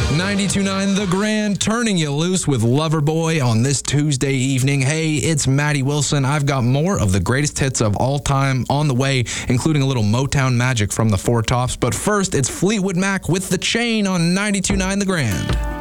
92.9 The Grand, turning you loose with Loverboy on this Tuesday evening. Hey, it's Maddie Wilson. I've got more of the greatest hits of all time on the way, including a little Motown magic from the Four Tops. But first, it's Fleetwood Mac with The Chain on 92.9 The Grand.